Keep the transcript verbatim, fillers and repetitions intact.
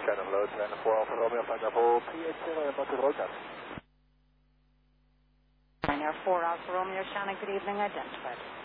Shannon Load, Shannon four Alpha Romeo, flight level P H zero, about to road out. Air four Alpha Romeo, Shannon, good evening, identified.